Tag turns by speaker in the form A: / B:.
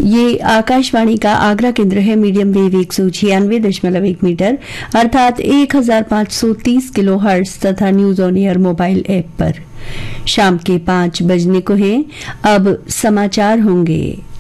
A: ये आकाशवाणी का आगरा केंद्र है। मीडियम वेव 196.1 मीटर अर्थात 1530 किलो हर्ट्ज तथा news on air mobile app पर। शाम के 5 बजने को हैं। अब समाचार होंगे।